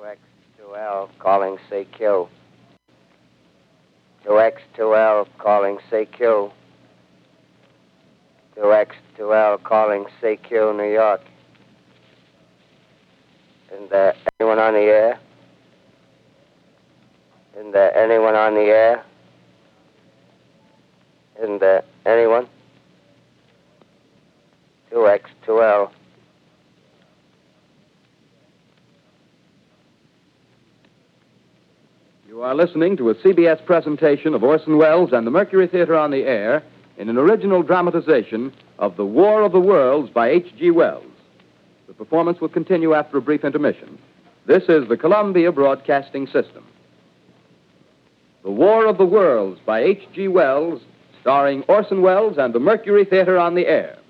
2X2L calling CQ. 2X2L calling CQ. 2X2L calling CQ, New York. Isn't there anyone on the air? Isn't there anyone on the air? Isn't there anyone? 2X2L. You are listening to a CBS presentation of Orson Welles and the Mercury Theater on the Air in an original dramatization of The War of the Worlds by H.G. Wells. The performance will continue after a brief intermission. This is the Columbia Broadcasting System. The War of the Worlds by H.G. Wells, starring Orson Welles and the Mercury Theater on the Air.